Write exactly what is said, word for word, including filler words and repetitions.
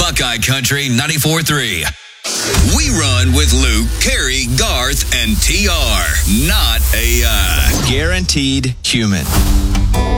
Buckeye Country ninety-four three. We run with Luke, Carey, Garth, and T R. Not A I. Guaranteed human.